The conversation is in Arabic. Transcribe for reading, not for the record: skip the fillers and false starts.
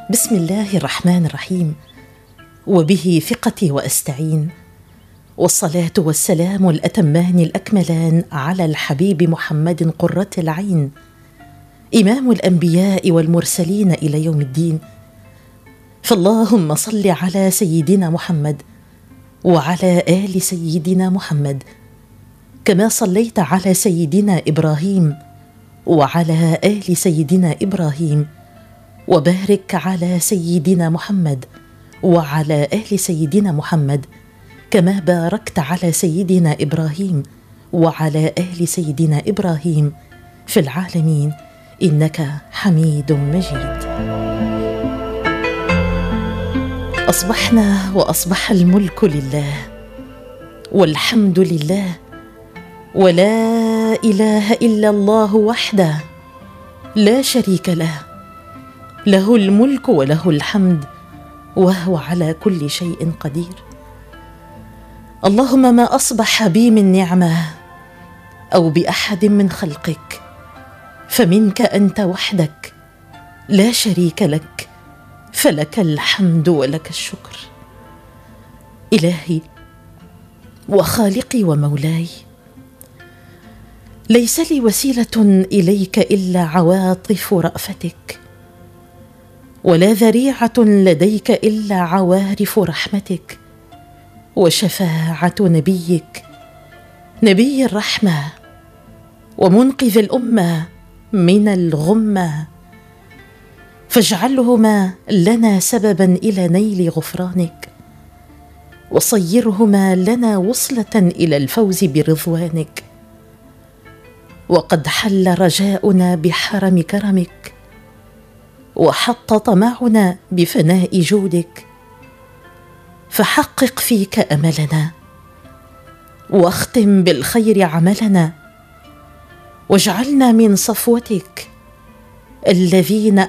بسم الله الرحمن الرحيم، وبه ثقتي وأستعين، والصلاة والسلام الأتمان الأكملان على الحبيب محمد قرة العين، إمام الأنبياء والمرسلين إلى يوم الدين. فاللهم صل على سيدنا محمد وعلى آل سيدنا محمد، كما صليت على سيدنا إبراهيم وعلى آل سيدنا إبراهيم، وبارك على سيدنا محمد وعلى آل سيدنا محمد، كما باركت على سيدنا إبراهيم وعلى آل سيدنا إبراهيم في العالمين إنك حميد مجيد. أصبحنا وأصبح الملك لله، والحمد لله، ولا إله إلا الله وحده لا شريك له، له الملك وله الحمد وهو على كل شيء قدير. اللهم ما أصبح بي من نعمة أو بأحد من خلقك فمنك أنت وحدك لا شريك لك، فلك الحمد ولك الشكر. إلهي وخالقي ومولاي، ليس لي وسيلة إليك إلا عواطف رأفتك، ولا ذريعة لديك إلا عوارف رحمتك وشفاعة نبيك، نبي الرحمة ومنقذ الأمة من الغمة، فاجعلهما لنا سببا إلى نيل غفرانك، وصيرهما لنا وصلة إلى الفوز برضوانك. وقد حل رجاؤنا بحرم كرمك، وحط طمعنا بفناء جودك، فحقق فيك أملنا، واختم بالخير عملنا، واجعلنا من صفوتك الذين